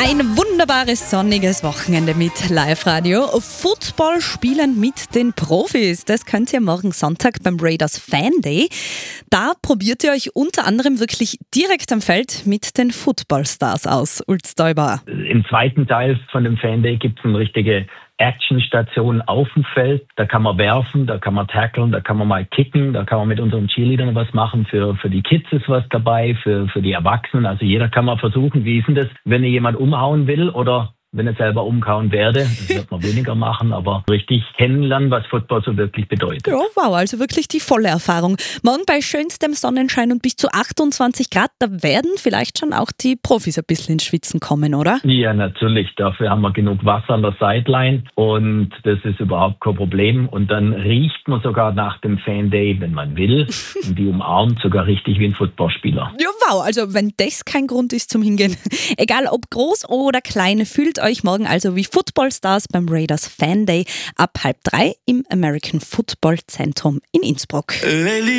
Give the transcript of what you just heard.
Ein wunderbares sonniges Wochenende mit Live-Radio. Football spielen mit den Profis. Das könnt ihr morgen Sonntag beim Raiders Fan Day. Da probiert ihr euch unter anderem wirklich direkt am Feld mit den Footballstars aus. Ulz Däuber. Im zweiten Teil von dem Fan Day gibt es eine richtige Actionstation auf dem Feld. Da kann man werfen, da kann man tackeln, da kann man mal kicken, da kann man mit unseren Cheerleadern was machen. Für die Kids ist was dabei, für die Erwachsenen. Also jeder kann mal versuchen, wie ist denn das, wenn ihr jemand umhauen will oder wenn ich selber umgehauen werde. Das wird man weniger machen, aber richtig kennenlernen, was Football so wirklich bedeutet. Ja, wow, also wirklich die volle Erfahrung. Morgen bei schönstem Sonnenschein und bis zu 28 Grad, da werden vielleicht schon auch die Profis ein bisschen ins Schwitzen kommen, oder? Ja, natürlich. Dafür haben wir genug Wasser an der Sideline und das ist überhaupt kein Problem. Und dann riecht man sogar nach dem Fan Day, wenn man will, und die umarmt sogar richtig wie ein Footballspieler. Ja, wow, also wenn das kein Grund ist zum Hingehen. Egal ob groß oder klein, fühlt euch morgen also wie Footballstars beim Raiders Fan Day ab 2:30 im American Football Zentrum in Innsbruck.